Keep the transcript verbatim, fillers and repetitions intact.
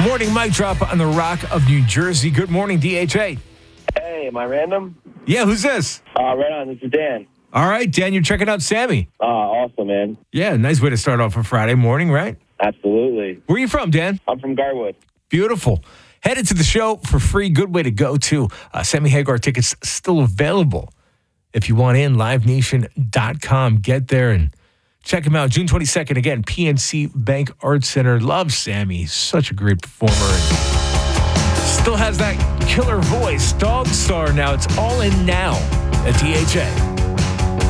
Morning mic drop on the Rock of New Jersey. Good morning, D H A. Hey, am I random? Yeah, who's this? Uh, right on, this is Dan. All right, Dan, you're checking out Sammy. Uh, awesome, man. Yeah, nice way to start off a Friday morning, right? Absolutely. Where are you from, Dan? I'm from Garwood. Beautiful. Headed to the show for free. Good way to go, too. Uh, Sammy Hagar tickets still available. If you want in, live nation dot com. Get there and check him out. June twenty-second, again, P N C Bank Arts Center. Love Sammy. He's such a great performer. And still has that killer voice. Dog Star now. It's all in now at D H A.